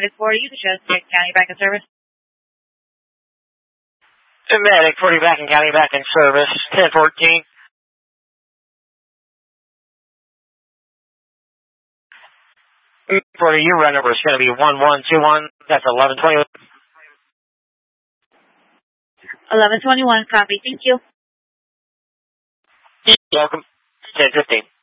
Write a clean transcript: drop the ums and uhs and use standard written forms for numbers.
Medic 40, the Chesapeake County back in service. Medic 40 back in County back in service. 1014. For your run number is going to be 1121. That's 1121. 1121, copy. Thank you. Welcome. 1015.